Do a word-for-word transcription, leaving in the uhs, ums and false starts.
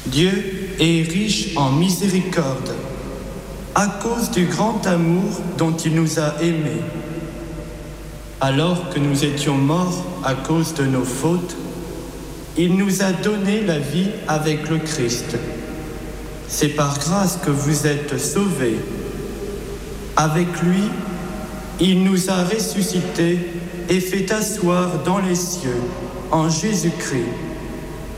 Dieu est riche en miséricorde à cause du grand amour dont il nous a aimés. Alors que nous étions morts à cause de nos fautes, il nous a donné la vie avec le Christ. C'est par grâce que vous êtes sauvés. Avec lui, il nous a ressuscités et fait asseoir dans les cieux en Jésus-Christ.